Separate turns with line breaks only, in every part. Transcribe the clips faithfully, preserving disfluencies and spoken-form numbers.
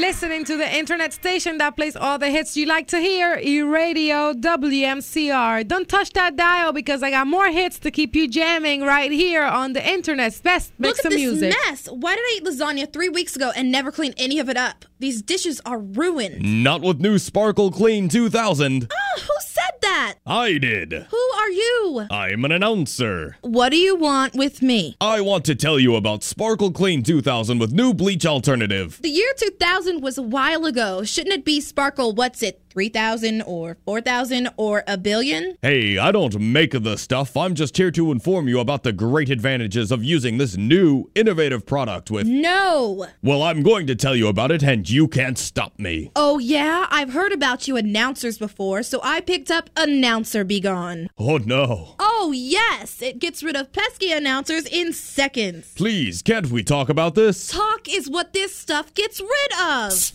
listening to the internet station that plays all the hits you like to hear, E-Radio W M C R. Don't touch that dial because I got more hits to keep you jamming right here on the internet's best mix
Look
of
at this
music.
mess. Why did I eat lasagna three weeks ago and never clean any of it up? These dishes are ruined.
Not with new Sparkle Clean two thousand.
Oh, who said that?
I did.
Who are you?
I'm an announcer.
What do you want with me?
I want to tell you about Sparkle Clean two thousand with new bleach alternative.
The year two thousand was a while ago. Shouldn't it be Sparkle, what's it, three thousand or four thousand or a billion?
Hey, I don't make the stuff. I'm just here to inform you about the great advantages of using this new, innovative product with...
No!
Well, I'm going to tell you about it, and you can't stop me.
Oh, yeah? I've heard about you announcers before, so I picked up Announcer Be Gone.
Oh, no.
Oh, yes! It gets rid of pesky announcers in seconds.
Please, can't we talk about this?
Talk is what this stuff gets rid of.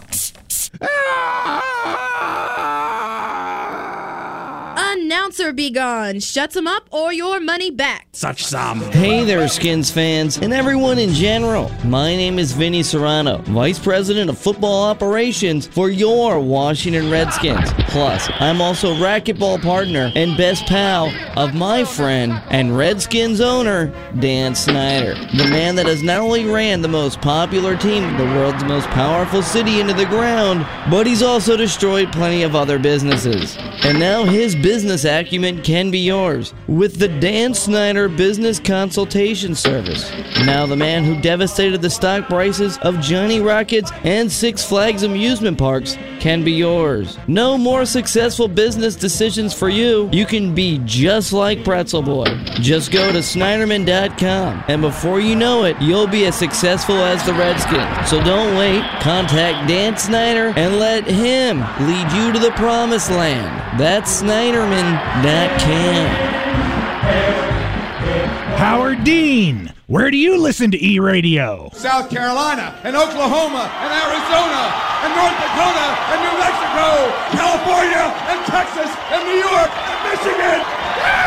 Announcer Be Gone. Shuts them up or your money back.
Such some.
Hey there, Skins fans, and everyone in general. My name is Vinny Serrano, Vice President of Football Operations for your Washington Redskins. Plus, I'm also racquetball partner and best pal of my friend and Redskins owner, Dan Snyder. The man that has not only ran the most popular team in the world's most powerful city into the ground, but he's also destroyed plenty of other businesses. And now his business acumen can be yours with the Dan Snyder Business Consultation Service. Now the man who devastated the stock prices of Johnny Rockets and Six Flags amusement parks can be yours. No more successful business decisions for you. You can be just like Pretzel Boy. Just go to Snyderman dot com, and before you know it, you'll be as successful as the Redskins. So don't wait. Contact Dan Snyder and let him lead you to the promised land. That's Snyderman dot com.
Howard Dean, where do you listen to E-Radio?
South Carolina, and Oklahoma, and Arizona, and North Dakota, and New Mexico, California, and Texas, and New York, and Michigan.